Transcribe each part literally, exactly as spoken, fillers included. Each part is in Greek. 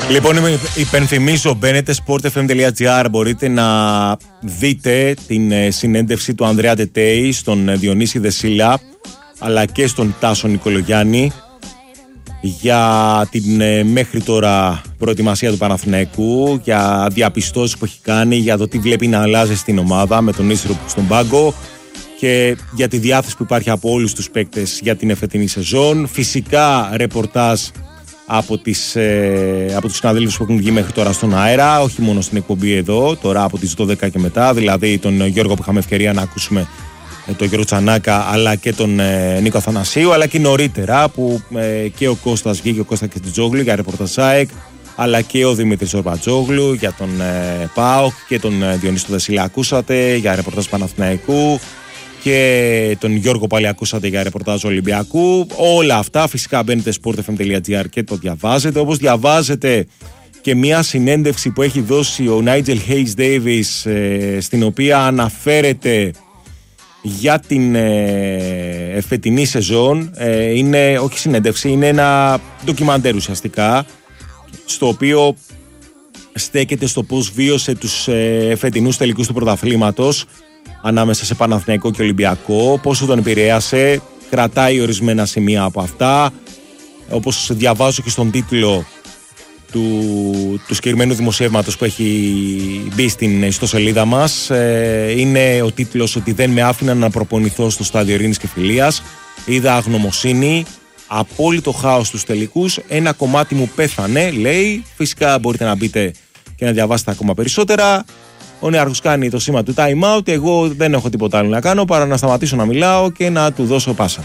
Λοιπόν, υπενθυμίζω, μπαίνετε σπορτ εφ εμ τελεία τζι άρ, μπορείτε να δείτε την συνέντευξη του Ανδρέα Τετέη στον Διονύση Δεσίλα αλλά και στον Τάσο Νικολογιάννη για την μέχρι τώρα προετοιμασία του Παναθηναϊκού, για διαπιστώσεις που έχει κάνει, για το τι βλέπει να αλλάζει στην ομάδα με τον Ίσρο στον πάγκο και για τη διάθεση που υπάρχει από όλους τους παίκτες για την εφετινή σεζόν. Φυσικά ρεπορτάζ από, τις, ε, από τους συναδέλφους που έχουν βγει μέχρι τώρα στον αέρα, όχι μόνο στην εκπομπή εδώ, τώρα από τις δώδεκα και μετά, δηλαδή τον Γιώργο που είχαμε ευκαιρία να ακούσουμε, ε, τον Γιώργο Τσανάκα, αλλά και τον ε, Νίκο Αθανασίου, αλλά και νωρίτερα που ε, και ο Κώστας βγήκε, ο Κώστας Κετζόγλου για ρεπορτάζ ΣΑΕΚ, αλλά και ο Δημήτρης Ορμπατζόγλου για τον ε, ΠΑΟΚ και τον ε, Διονύση Δεσίλα ακούσατε για ρεπορτάζ Παναθηναϊκού, και τον Γιώργο πάλι ακούσατε για ρεπορτάζ Ολυμπιακού. Όλα αυτά φυσικά μπαίνετε σπορτ εφ εμ τελεία τζι άρ και το διαβάζετε, όπως διαβάζετε και μια συνέντευξη που έχει δώσει ο Νάιτζελ Χέις Ντέιβις, ε, στην οποία αναφέρεται για την ε, εφετινή σεζόν. ε, είναι, όχι συνέντευξη, είναι ένα ντοκιμαντέρ ουσιαστικά, στο οποίο στέκεται στο πώς βίωσε τους ε, εφετινούς τελικούς του πρωταθλήματος ανάμεσα σε Παναθηναϊκό και Ολυμπιακό, πόσο τον επηρέασε, κρατάει ορισμένα σημεία από αυτά, όπως διαβάζω και στον τίτλο του, του συγκεκριμένου δημοσιεύματος που έχει μπει στην ιστοσελίδα μας. Ε, είναι ο τίτλος ότι δεν με άφηναν να προπονηθώ στο στάδιο ειρήνης και φιλίας, είδα αγνωμοσύνη, απόλυτο χάος στους τελικούς, ένα κομμάτι μου πέθανε, λέει. Φυσικά μπορείτε να μπείτε και να διαβάσετε ακόμα περισσότερα. Ο Νέαρχος κάνει το σήμα του time out. Εγώ δεν έχω τίποτα άλλο να κάνω παρά να σταματήσω να μιλάω και να του δώσω πάσα.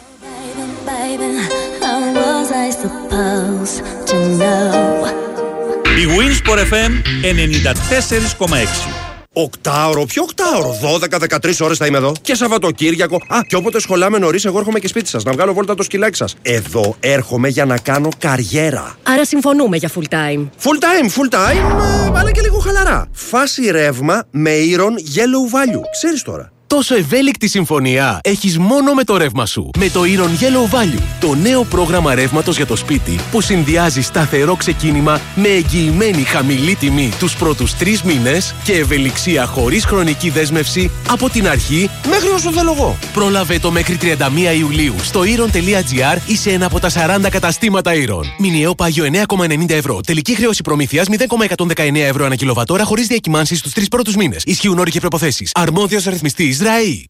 Η Winsport εφ εμ ενενήντα τέσσερα κόμμα έξι. Οκτάωρο, ποιο οκτάωρο, δώδεκα με δεκατρείς ώρες θα είμαι εδώ. Και Σαββατοκύριακο. Α, και όποτε σχολάμε νωρίς, εγώ έρχομαι και σπίτι σας να βγάλω βόλτα το σκυλάκι σας. Εδώ έρχομαι για να κάνω καριέρα. Άρα συμφωνούμε για full time. Full time, full time, ε, αλλά και λίγο χαλαρά. Φάση ρεύμα με Iron Yellow Value. Ξέρεις τώρα. Τόσο ευέλικτη συμφωνία έχεις μόνο με το ρεύμα σου. Με το Iron Yellow Value, το νέο πρόγραμμα ρεύματος για το σπίτι που συνδυάζει σταθερό ξεκίνημα με εγγυημένη χαμηλή τιμή τους πρώτους τρεις μήνες και ευελιξία χωρίς χρονική δέσμευση από την αρχή μέχρι όσο θέλω εγώ. Πρόλαβε το μέχρι τριάντα μία Ιουλίου στο iron τελεία τζι άρ ή σε ένα από τα σαράντα καταστήματα Iron. Μηνιαίο πάγιο εννέα κόμμα ενενήντα ευρώ. Τελική χρέωση προμήθειας μηδέν κόμμα εκατόν δεκαεννέα ευρώ ανά κιλοβατόρα χωρίς διακυμάνσεις στους τρεις πρώτους μήνες. Ισχύουν όροι και προϋποθέσεις. Αρμόδιος ρυθμιστής ΡΑΗ.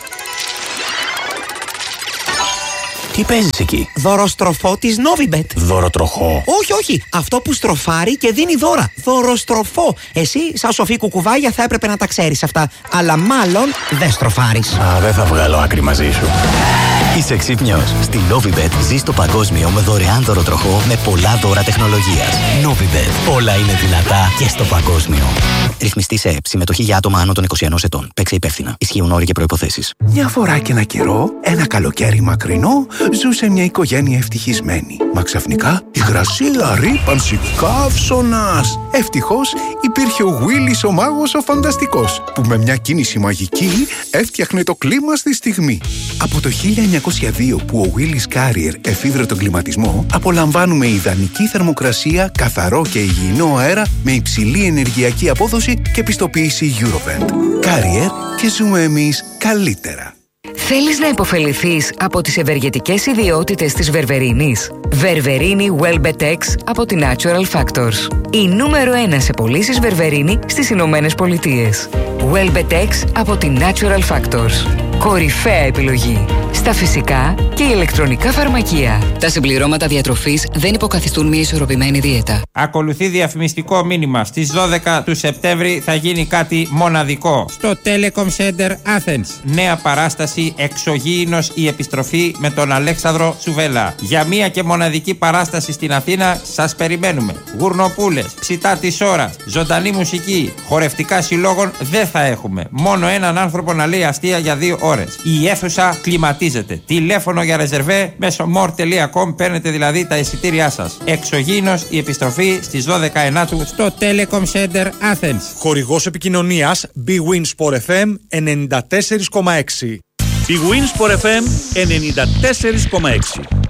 Τι παίζεις εκεί? Δωροστροφό της Novibet. Δωροτροχό? Όχι, όχι. Αυτό που στροφάρει και δίνει δώρα. Δωροστροφό. Εσύ, σαν σοφή κουκουβάγια, θα έπρεπε να τα ξέρεις αυτά. Αλλά μάλλον δεν στροφάρεις. Α, δεν θα βγάλω άκρη μαζί σου. Είσαι ξύπνιος. Στη Novibet ζεις το παγκόσμιο με δωρεάν δωροτροχό με πολλά δώρα τεχνολογίας. Novibet. Όλα είναι δυνατά και στο παγκόσμιο. Ρυθμιστή σε ΕΠ. Συμμετοχή για άτομα άνω των είκοσι ενός ετών. Παίξε υπεύθυνα. Ισχύουν όροι και προϋποθέσεις. Μια φορά και ένα καιρό, ένα καλοκαίρι μακρινό, ζούσε μια οικογένεια ευτυχισμένη. Μα ξαφνικά υγρασία, ρύπανση, καύσωνας. Ευτυχώς υπήρχε ο Willis ο μάγος ο φανταστικός, που με μια κίνηση μαγική έφτιαχνε το κλίμα στη στιγμή. Από το χίλια εννιακόσια δύο που ο Willis Carrier εφήβρε τον κλιματισμό, απολαμβάνουμε ιδανική θερμοκρασία, καθαρό και υγιεινό αέρα με υψηλή ενεργειακή απόδοση και πιστοποίηση Eurovent. Carrier, και ζούμε εμείς καλύτερα. Θέλεις να υποφεληθείς από τις ευεργετικές ιδιότητες της βερβερίνης? Βερβερίνη Welbetex από τη Natural Factors. Η νούμερο ένα σε πωλήσεις βερβερίνη στις Ηνωμένες Πολιτείες. Welbetex από τη Natural Factors. Κορυφαία επιλογή στα φυσικά και ηλεκτρονικά φαρμακεία. Τα συμπληρώματα διατροφής δεν υποκαθιστούν μια ισορροπημένη δίαιτα. Ακολουθεί διαφημιστικό μήνυμα. Στις δώδεκα του Σεπτέμβρη θα γίνει κάτι μοναδικό στο Telecom Center Athens. Νέα παράσταση Εξωγήινος η επιστροφή με τον Αλέξανδρο Τσουβέλα. Για μία και μοναδική παράσταση στην Αθήνα σας περιμένουμε. Γουρνοπούλες, ψητά της ώρας, ζωντανή μουσική, χορευτικά συλλόγων δεν θα έχουμε. Μόνο έναν άνθρωπο να λέει αστεία για δύο ώρες. Η αίθουσα κλιματίζεται. Τηλέφωνο για ρεζερβέ μέσω more τελεία com, παίρνετε δηλαδή τα εισιτήριά σας. Εξωγήινος η επιστροφή στις δώδεκα Ενάτου στο Telecom Center Athens. Χορηγός επικοινωνίας Big Winsport εφ εμ ενενήντα τέσσερα κόμμα έξι. Big Winsport εφ εμ ενενήντα τέσσερα κόμμα έξι.